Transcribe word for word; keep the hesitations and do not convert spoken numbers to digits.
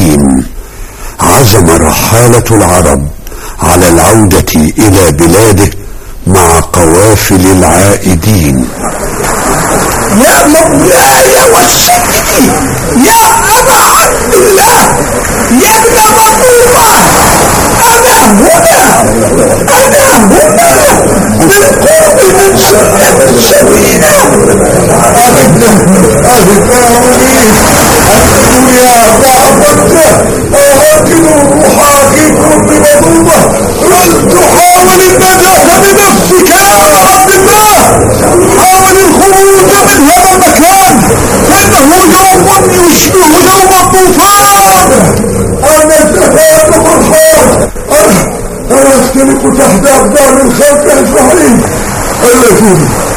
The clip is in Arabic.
الدين، عزم رحالة العرب على العودة إلى بلاده مع قوافل العائدين. يا مولاي وسيدي يا أبا عبد الله يا ابن مطوبة، أنا هنا أنا هنا بالقرب من سنة السوينة. أهدنا أهدناوني أنتم يا ضعفته وهاكلوا روحاكم بمطوبة، تحاول النجاة بنفسك يا عبد الله، حاول الخروج من هذا المكان فإنه يوم يشبه يوم الطوفان. أنا زهقت فرحان، أنا أنا أختلف تحت أقدام الخلق أجمعين الذين